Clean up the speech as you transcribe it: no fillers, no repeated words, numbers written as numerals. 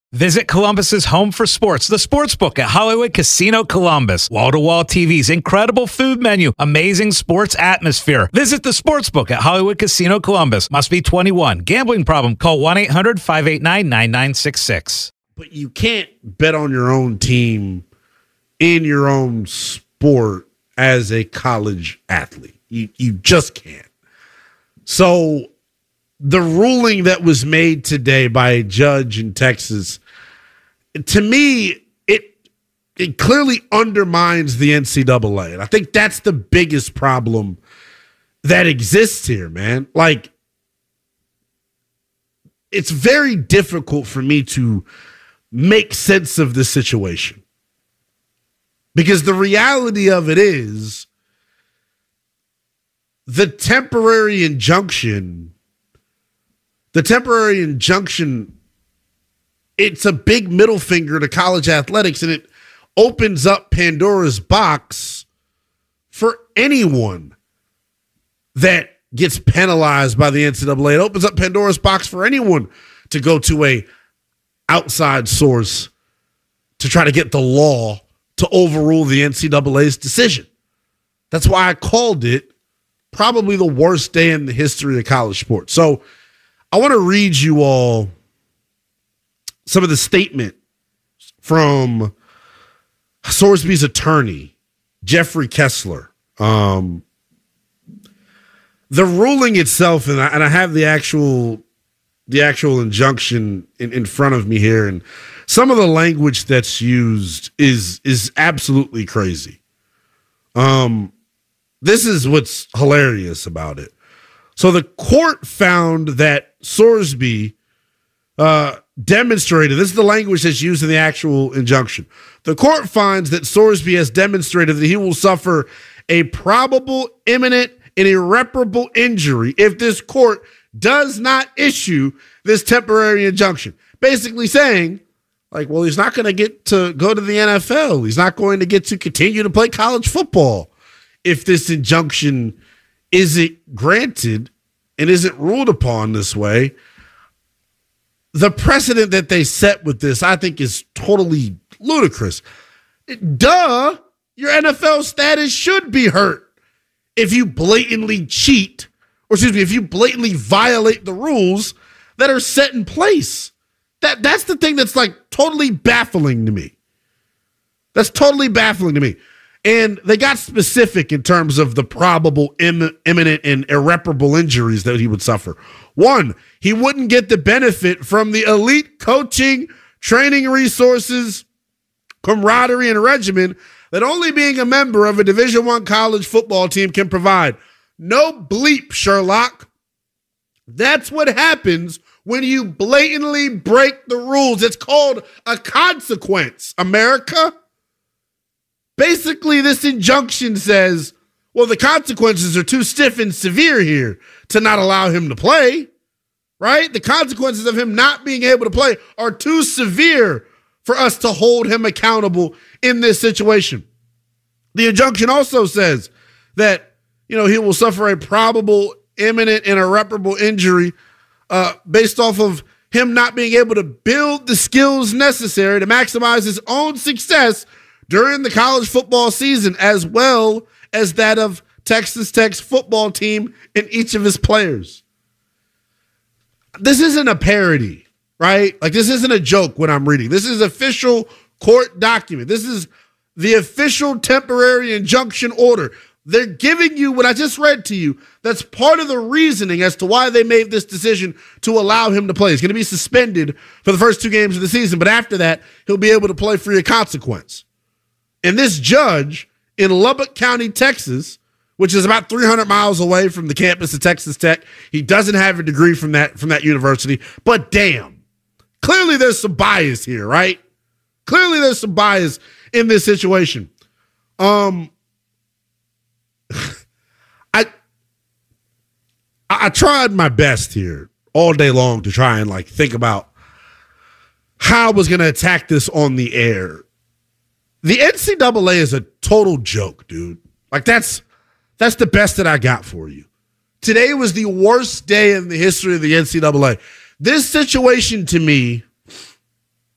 Visit Columbus's home for sports, the Sportsbook at Hollywood Casino Columbus. Wall-to-wall TVs, incredible food menu, amazing sports atmosphere. Visit the Sportsbook at Hollywood Casino Columbus. Must be 21. Gambling problem? Call 1-800-589-9966. But you can't bet on your own team in your own sport as a college athlete. You just can't. So the ruling that was made today by a judge in Texas, to me, it clearly undermines the NCAA. And I think that's the biggest problem that exists here, man. Like, it's very difficult for me to make sense of this situation. Because the reality of it is the temporary injunction, it's a big middle finger to college athletics, and it opens up Pandora's box for anyone that gets penalized by the NCAA. It opens up Pandora's box for anyone to go to a outside source to try to get the law to overrule the NCAA's decision. That's why I called it probably the worst day in the history of college sports. So I want to read you all some of the statement from Sorsby's attorney, Jeffrey Kessler. The ruling itself, and I have the actual injunction in front of me here, and some of the language that's used is absolutely crazy. This is what's hilarious about it. So the court found that Sorsby demonstrated, this is the language that's used in the actual injunction. The court finds that Sorsby has demonstrated that he will suffer a probable, imminent, and irreparable injury if this court does not issue this temporary injunction. Basically saying, like, well, he's not going to get to go to the NFL. He's not going to get to continue to play college football if this injunction isn't granted and isn't ruled upon this way. The precedent that they set with this, I think, is totally ludicrous. Duh, your NFL status should be hurt if you blatantly cheat, or excuse me, if you blatantly violate the rules that are set in place. That's the thing that's like totally baffling to me. That's totally baffling to me. And they got specific in terms of the probable imminent and irreparable injuries that he would suffer. One, he wouldn't get the benefit from the elite coaching, training resources, camaraderie, and regimen that only being a member of a Division I college football team can provide. No bleep, Sherlock. That's what happens when you blatantly break the rules. It's called a consequence, America. Basically, this injunction says, well, the consequences are too stiff and severe here to not allow him to play, right? The consequences of him not being able to play are too severe for us to hold him accountable in this situation. The injunction also says that, he will suffer a probable, imminent, and irreparable injury based off of him not being able to build the skills necessary to maximize his own success during the college football season, as well as that of Texas Tech's football team and each of his players. This isn't a parody, right? Like, this isn't a joke when I'm reading. This is official court document. This is the official temporary injunction order. They're giving you what I just read to you. That's part of the reasoning as to why they made this decision to allow him to play. He's going to be suspended for the first 2 games of the season, but after that, he'll be able to play free of consequence. And this judge in Lubbock County, Texas, which is about 300 miles away from the campus of Texas Tech, he doesn't have a degree from that university, but damn, clearly there's some bias here, right? Clearly there's some bias in this situation. I tried my best here all day long to try and think about how I was going to attack this on the air. The NCAA is a total joke, dude. That's the best that I got for you. Today was the worst day in the history of the NCAA. This situation to me